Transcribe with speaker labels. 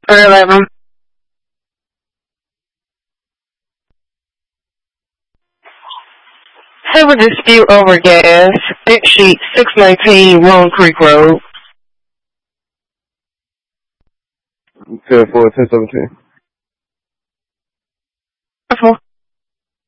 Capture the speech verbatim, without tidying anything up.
Speaker 1: three eleven. Have a dispute over gas. Bit sheet six nineteen Lone Creek Road.
Speaker 2: ten four, ten seventeen.